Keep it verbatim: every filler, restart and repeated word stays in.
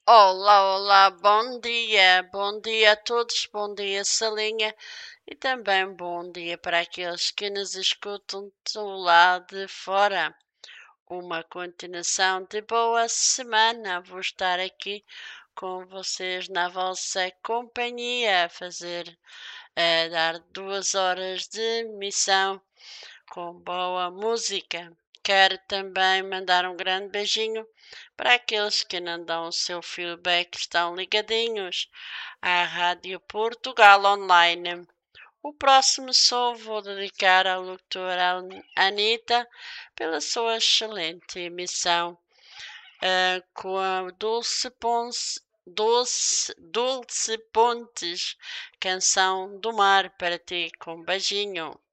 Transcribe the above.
Olá, olá, bom dia, bom dia a todos, bom dia Salinha e também bom dia para aqueles que nos escutam do lado de fora. Uma continuação de boa semana, vou estar aqui com vocês na vossa companhia a fazer, a dar duas horas de missão com boa música. Quero também mandar um grande beijinho para aqueles que não dão o seu feedback, estão ligadinhos à Rádio Portugal Online. O próximo som vou dedicar à locutora Anitta pela sua excelente emissão uh, com a Dulce Ponce. Dulce, Dulce Pontes, canção do mar para ti, com um beijinho.